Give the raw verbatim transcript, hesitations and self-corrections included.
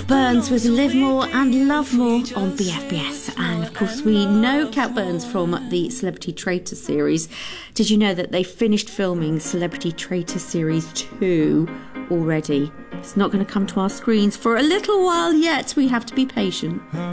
Cat Burns with Live More and Love More on B F B S. And of course we know Cat Burns from the Celebrity Traitor series. Did you know that they finished filming Celebrity Traitor series two already? It's not going to come to our screens for a little while yet. We have to be patient.